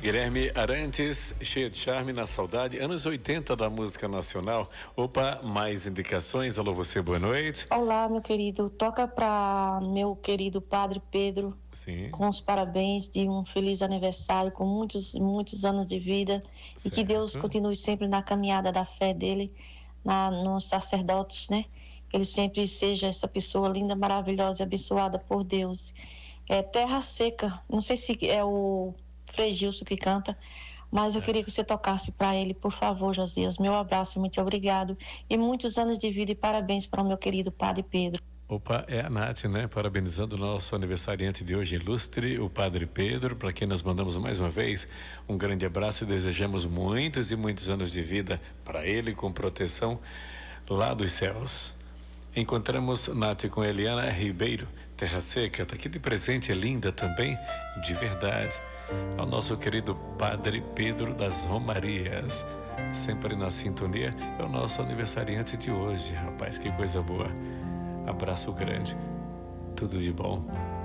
Guilherme Arantes, cheio de charme na saudade, anos 80 da música nacional. Opa, mais indicações? Alô, você, boa noite. Olá, meu querido. Toca para meu querido Padre Pedro, Sim. com os parabéns de um feliz aniversário, com muitos anos de vida, e que Deus Certo. continue sempre na caminhada da fé dele, nos sacerdotes, né? Que ele sempre seja essa pessoa linda, maravilhosa e abençoada por Deus. Terra Seca, não sei se é o Frei Gilson que canta, mas eu queria que você tocasse para ele, por favor, Josias. Meu abraço, muito obrigado. E muitos anos de vida e parabéns para o meu querido Padre Pedro. Opa, é a Nath, né? Parabenizando o nosso aniversariante de hoje, ilustre, o Padre Pedro, para quem nós mandamos mais uma vez um grande abraço e desejamos muitos e muitos anos de vida para ele, com proteção lá dos céus. Encontramos Nath com Eliana Ribeiro, Terra Seca, tá aqui de presente, é linda também, de verdade. Ao nosso querido Padre Pedro das Romarias, sempre na sintonia, é o nosso aniversariante de hoje, rapaz, que coisa boa. Abraço grande, tudo de bom.